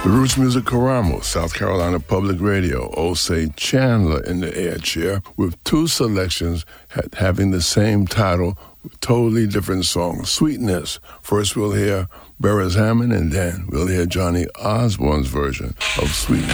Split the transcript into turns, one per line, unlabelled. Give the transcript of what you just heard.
The Roots Music Karamo, South Carolina Public Radio, Osei Chandler in the air chair with two selections having the same title, totally different songs. Sweetness. First we'll hear Beres Hammond, and then we'll hear Johnny Osborne's version of Sweetness.